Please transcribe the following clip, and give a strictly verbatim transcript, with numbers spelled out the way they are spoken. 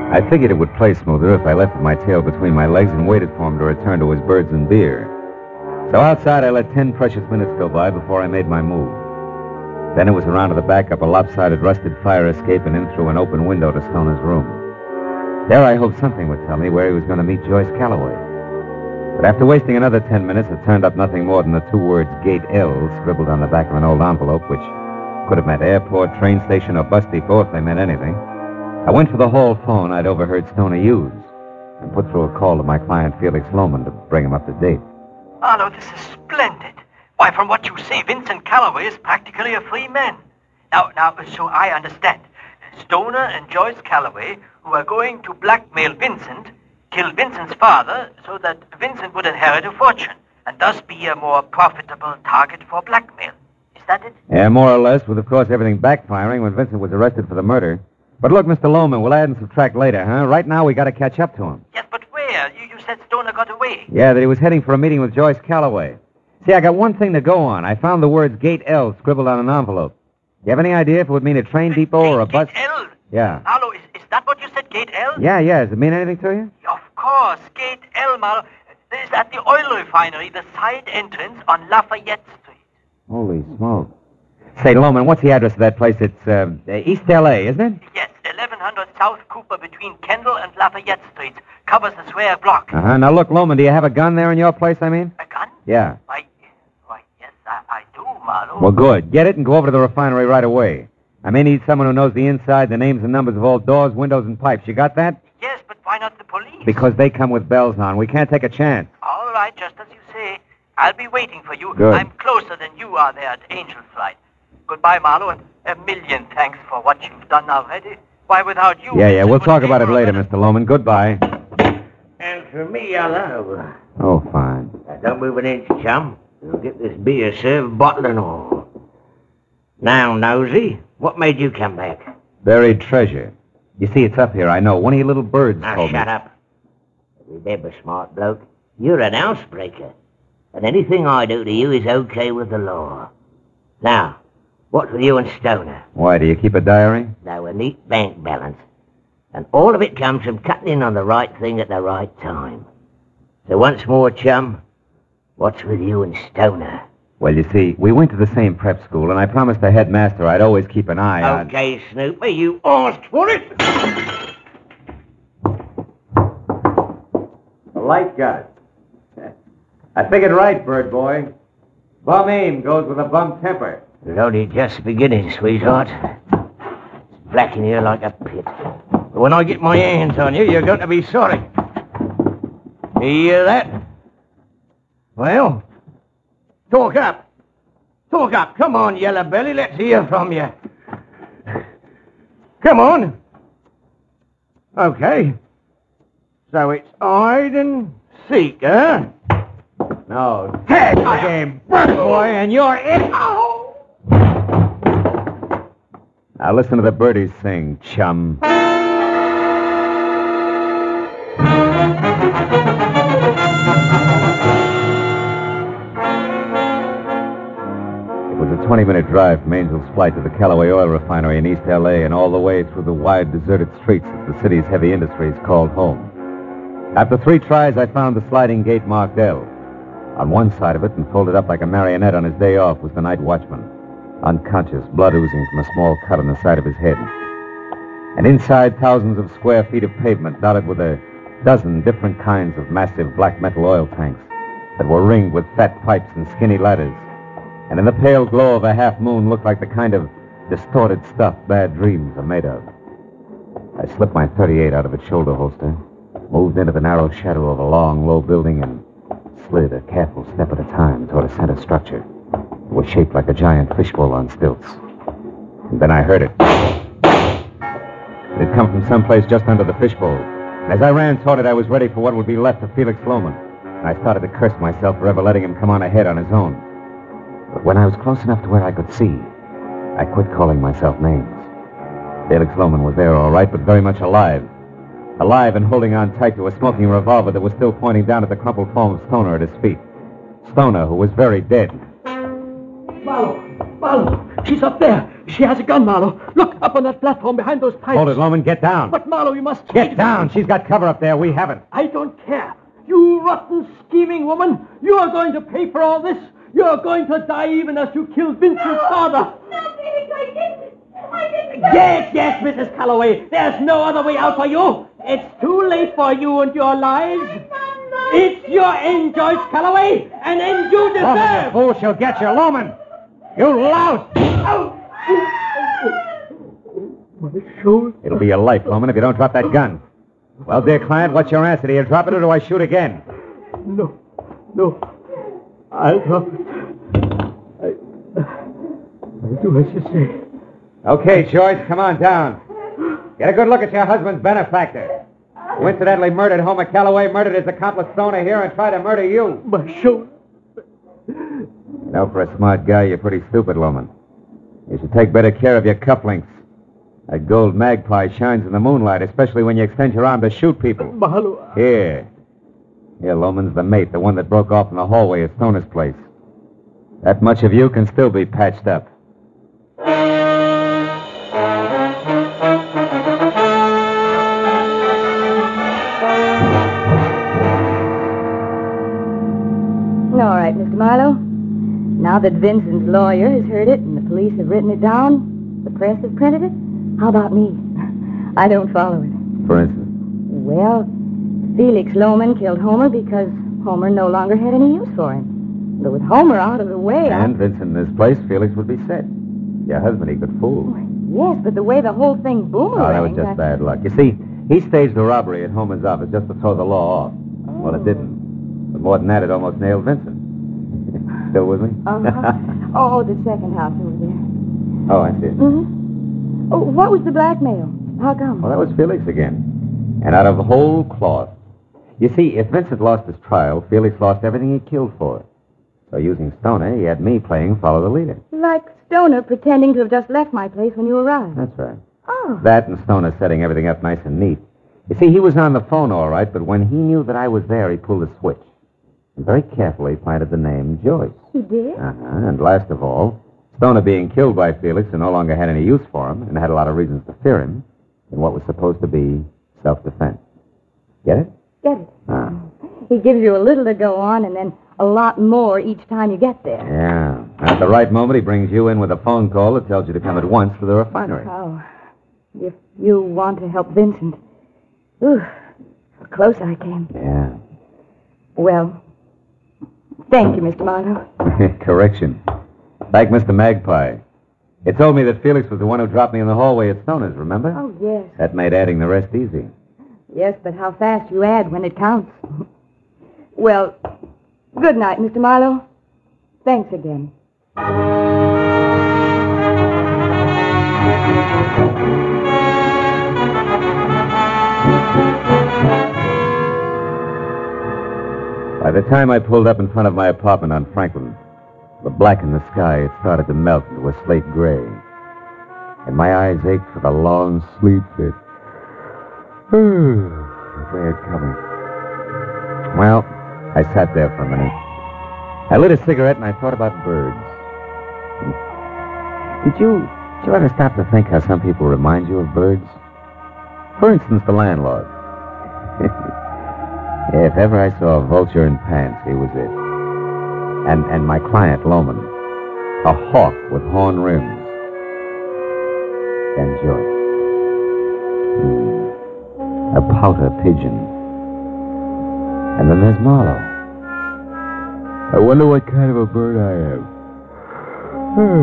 I figured it would play smoother if I left my tail between my legs and waited for him to return to his birds and beer. So outside, I let ten precious minutes go by before I made my move. Then it was around to the back up a lopsided, rusted fire escape and in through an open window to Stoner's room. There I hoped something would tell me where he was going to meet Joyce Calloway. But after wasting another ten minutes, it turned up nothing more than the two words Gate L scribbled on the back of an old envelope, which could have meant airport, train station, or bus depot if they meant anything. I went for the hall phone I'd overheard Stoner use and put through a call to my client Felix Lohman to bring him up to date. Marlowe, this is splendid. Why, from what you say, Vincent Calloway is practically a free man. Now, now, so I understand. Stoner and Joyce Calloway, who are going to blackmail Vincent, kill Vincent's father so that Vincent would inherit a fortune and thus be a more profitable target for blackmail. Is that it? Yeah, more or less, with, of course, everything backfiring when Vincent was arrested for the murder. But look, Mister Lohman, we'll add and subtract later, huh? Right now, we got to catch up to him. Yes, but where? You, you said Stoner got away. Yeah, that he was heading for a meeting with Joyce Calloway. See, I got one thing to go on. I found the words Gate L scribbled on an envelope. You have any idea if it would mean a train depot Gate, or a bus? Gate L? Yeah. Marlowe, is, is that what you said, Gate L? Yeah, yeah. Does it mean anything to you? Of course, Gate L, Marlowe. This is at the oil refinery, the side entrance on Lafayette Street. Holy smoke. Say, Lohman, what's the address of that place? It's uh, East L A, isn't it? Yes, eleven hundred South Cooper between Kendall and Lafayette Streets. Covers the square block. Uh-huh. Now, look, Lohman, do you have a gun there in your place, I mean? A gun? Yeah. Why, why yes, I, I do, Marlowe. Well, good. Get it and go over to the refinery right away. I may need someone who knows the inside, the names and numbers of all doors, windows, and pipes. You got that? Yes, but why not the police? Because they come with bells on. We can't take a chance. All right, just as you say. I'll be waiting for you. Good. I'm closer than you are there at Angel Flight. Goodbye, Marlowe, and a million thanks for what you've done already. Why, without you... Yeah, yeah, we'll would talk be about it for a later, minute. Mister Lohman. Goodbye. And for me, hello. Oh, fine. Now, don't move an inch, chum. You'll get this beer served, bottle and all. Now, Nosy, what made you come back? Buried treasure. You see, it's up here, I know. One of your little birds Now, told shut me. up. Remember, smart bloke, you're an housebreaker. And anything I do to you is okay with the law. Now, what's with you and Stoner? Why, do you keep a diary? Now, a neat bank balance. And all of it comes from cutting in on the right thing at the right time. So once more, chum, what's with you and Stoner? Well, you see, we went to the same prep school, and I promised the headmaster I'd always keep an eye on... Okay, Snooper, you asked for it. A light gun. I figured right, bird boy. Bum aim goes with a bum temper. It's only just beginning, sweetheart. It's black in here like a pit. But when I get my hands on you, you're going to be sorry. You hear that? Well, talk up. Talk up. Come on, Yellow Belly. Let's hear from you. Come on. Okay. So it's hide and seek, huh? No. Tag game, bird boy, and you're it. Oh! Now listen to the birdies sing, chum. It was a twenty-minute drive from Angel's Flight to the Callaway Oil Refinery in East L A and all the way through the wide, deserted streets that the city's heavy industries called home. After three tries, I found the sliding gate marked L. On one side of it, and folded up like a marionette on his day off, was the night watchman, unconscious, blood oozing from a small cut on the side of his head. And inside, thousands of square feet of pavement dotted with a dozen different kinds of massive black metal oil tanks that were ringed with fat pipes and skinny ladders, and in the pale glow of a half moon looked like the kind of distorted stuff bad dreams are made of. I slipped my thirty-eight out of its shoulder holster, moved into the narrow shadow of a long, low building, and slid a careful step at a time toward a center structure. It was shaped like a giant fishbowl on stilts. And then I heard it. It had come from someplace just under the fishbowl. And as I ran toward it, I was ready for what would be left of Felix Lohman. And I started to curse myself for ever letting him come on ahead on his own. But when I was close enough to where I could see, I quit calling myself names. Felix Lohman was there all right, but very much alive. Alive and holding on tight to a smoking revolver that was still pointing down at the crumpled form of Stoner at his feet. Stoner, who was very dead. Marlowe! Marlowe! She's up there. She has a gun, Marlowe. Look, up on that platform behind those pipes. Hold it, Loman. Get down. But, Marlowe, you must... Get down. She's got cover up there. We haven't. I don't care. You rotten, scheming woman. You are going to pay for all this. You're going to die even as you killed Vincent's no, father. No, Felix, I didn't. I didn't. Yes, yes, Missus Calloway. There's no other way out for you. It's too late for you and your lies. It's your end, Joyce Calloway, an end you deserve. Loman, you fool. She'll get you. Loman. You louse. Oh. My shoulder. It'll be your life, Loman, if you don't drop that gun. Well, dear client, what's your answer? Do you drop it or do I shoot again? No. No. I'll drop it. I... I'll do as you say. Okay, Joyce, come on down. Get a good look at your husband's benefactor. Who incidentally murdered Homer Calloway, murdered his accomplice Stoner here, and tried to murder you. My shoulder. You know, for a smart guy, you're pretty stupid, Loman. You should take better care of your cufflinks. That gold magpie shines in the moonlight, especially when you extend your arm to shoot people. Marlowe. Here. Here, Loman's the mate, the one that broke off in the hallway at Stoner's place. That much of you can still be patched up. All right, Mister Marlowe. Now that Vincent's lawyer has heard it and the police have written it down, the press have printed it, how about me? I don't follow it. For instance? Well, Felix Loman killed Homer because Homer no longer had any use for him. But with Homer out of the way... And I... Vincent in his place, Felix would be set. Your husband he could fool. Yes, but the way the whole thing boomeranged... Oh, that was just I... bad luck. You see, he staged a robbery at Homer's office just to throw the law off. Oh. Well, it didn't. But more than that, it almost nailed Vincent. Still with me? Uh-huh. Oh, the second house over there. Oh, I see. Mm-hmm. Oh, what was the blackmail? How come? Well, that was Felix again. And out of the whole cloth. You see, if Vincent lost his trial, Felix lost everything he killed for. So using Stoner, he had me playing follow the leader. Like Stoner pretending to have just left my place when you arrived. That's right. Oh. That and Stoner setting everything up nice and neat. You see, he was on the phone all right, but when he knew that I was there, he pulled a switch. And very carefully planted the name Joyce. He did? Uh-huh. And last of all, Stoner being killed by Felix and no longer had any use for him and had a lot of reasons to fear him in what was supposed to be self-defense. Get it? Get it. Ah. He gives you a little to go on and then a lot more each time you get there. Yeah. At the right moment, he brings you in with a phone call that tells you to come at once to the refinery. Oh. If you want to help Vincent. Ooh, how close I came. Yeah. Well, thank you, Mister Marlowe. Correction. Thank Mister Magpie. It told me that Felix was the one who dropped me in the hallway at Stoner's, remember? Oh, yes. That made adding the rest easy. Yes, but how fast you add when it counts. Well, good night, Mister Marlowe. Thanks again. By the time I pulled up in front of my apartment on Franklin, the black in the sky had started to melt into a slate gray. And my eyes ached for the long sleep that they had coming. Well, I sat there for a minute. I lit a cigarette and I thought about birds. Did you, did you ever stop to think how some people remind you of birds? For instance, the landlord. If ever I saw a vulture in pants, he was it. And and my client, Loman, a hawk with horn rims. And Joyce. Hmm. A pouter pigeon. And then there's Marlowe. I wonder what kind of a bird I am.